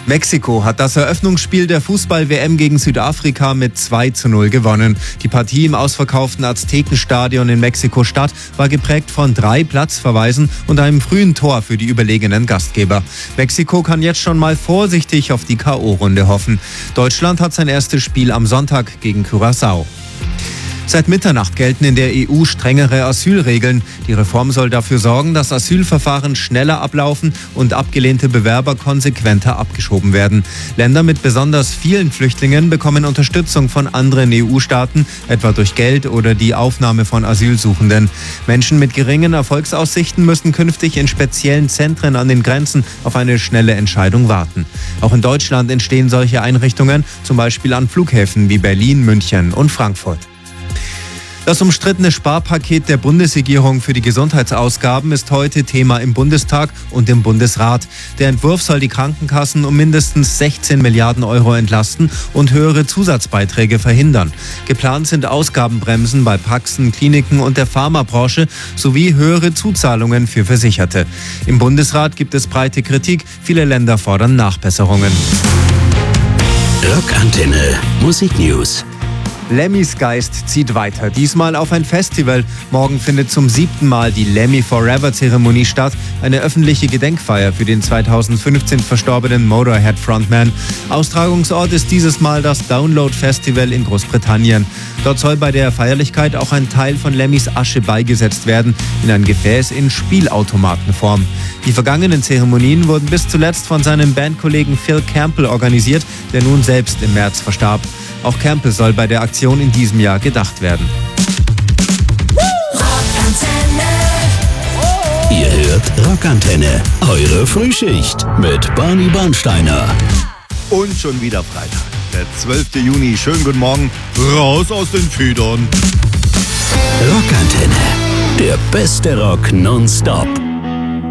Mexiko hat das Eröffnungsspiel der Fußball-WM gegen Südafrika mit 2:0 gewonnen. Die Partie im ausverkauften Aztekenstadion in Mexiko-Stadt war geprägt von 3 Platzverweisen und einem frühen Tor für die überlegenen Gastgeber. Mexiko kann jetzt schon mal vorsichtig auf die K.O.-Runde hoffen. Deutschland hat sein erstes Spiel am Sonntag gegen Curaçao. Seit Mitternacht gelten in der EU strengere Asylregeln. Die Reform soll dafür sorgen, dass Asylverfahren schneller ablaufen und abgelehnte Bewerber konsequenter abgeschoben werden. Länder mit besonders vielen Flüchtlingen bekommen Unterstützung von anderen EU-Staaten, etwa durch Geld oder die Aufnahme von Asylsuchenden. Menschen mit geringen Erfolgsaussichten müssen künftig in speziellen Zentren an den Grenzen auf eine schnelle Entscheidung warten. Auch in Deutschland entstehen solche Einrichtungen, zum Beispiel an Flughäfen wie Berlin, München und Frankfurt. Das umstrittene Sparpaket der Bundesregierung für die Gesundheitsausgaben ist heute Thema im Bundestag und im Bundesrat. Der Entwurf soll die Krankenkassen um mindestens 16 Milliarden Euro entlasten und höhere Zusatzbeiträge verhindern. Geplant sind Ausgabenbremsen bei Praxen, Kliniken und der Pharmabranche sowie höhere Zuzahlungen für Versicherte. Im Bundesrat gibt es breite Kritik. Viele Länder fordern Nachbesserungen. Rockantenne Musiknews. Lemmys Geist zieht weiter, diesmal auf ein Festival. Morgen findet zum 7. Mal die Lemmy Forever Zeremonie statt, eine öffentliche Gedenkfeier für den 2015 verstorbenen Motorhead-Frontman. Austragungsort ist dieses Mal das Download Festival in Großbritannien. Dort soll bei der Feierlichkeit auch ein Teil von Lemmys Asche beigesetzt werden, in ein Gefäß in Spielautomatenform. Die vergangenen Zeremonien wurden bis zuletzt von seinem Bandkollegen Phil Campbell organisiert, der nun selbst im März verstarb. Auch Campbell soll bei der Aktion in diesem Jahr gedacht werden. Ihr hört Rockantenne, eure Frühschicht mit Barney Bernsteiner. Und schon wieder Freitag, der 12. Juni. Schönen guten Morgen, raus aus den Federn. Rockantenne, der beste Rock nonstop.